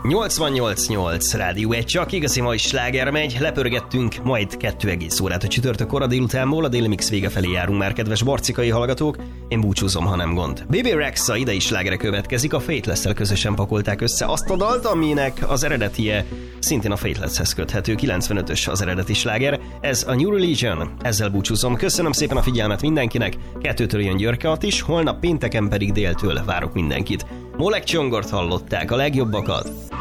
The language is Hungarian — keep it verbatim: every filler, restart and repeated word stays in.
nyolcvannyolc nyolc Rádió egy, csak igazi mai sláger megy, lepörgettünk majd kettő egész órát a csütörtök kora délutánból, a Déli Mix vége felé járunk már, kedves barcikai hallgatók, én búcsúzom, ha nem gond. bé bé Rexha idei slágere következik, a Faithless-szel közösen pakolták össze azt a dalt, aminek az eredetie szintén a Faithlesshez köthető, kilencvenötös az eredeti sláger, ez a New Religion, ezzel búcsúzom, köszönöm szépen a figyelmet mindenkinek, kettőtől jön Györke Attis, holnap pénteken pedig déltől várok mindenkit. Molek Csongort hallották, a legjobbakat.